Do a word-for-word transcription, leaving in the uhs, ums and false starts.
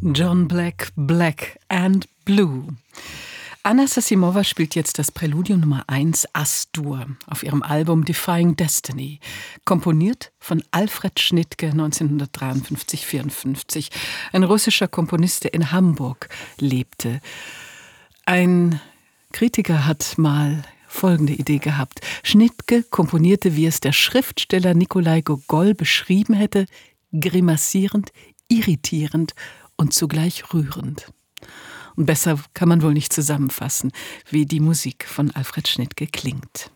John Black, Black and Blue. Anna Sassimova spielt jetzt das Präludium Nummer eins As-Dur auf ihrem Album Defying Destiny, komponiert von Alfred Schnittke neunzehnhundertdreiundfünfzig vierundfünfzig, ein russischer Komponist, der in Hamburg lebte. Ein Kritiker hat mal folgende Idee gehabt: Schnittke komponierte, wie es der Schriftsteller Nikolai Gogol beschrieben hätte, grimassierend, irritierend und zugleich rührend. Und besser kann man wohl nicht zusammenfassen, wie die Musik von Alfred Schnittke klingt.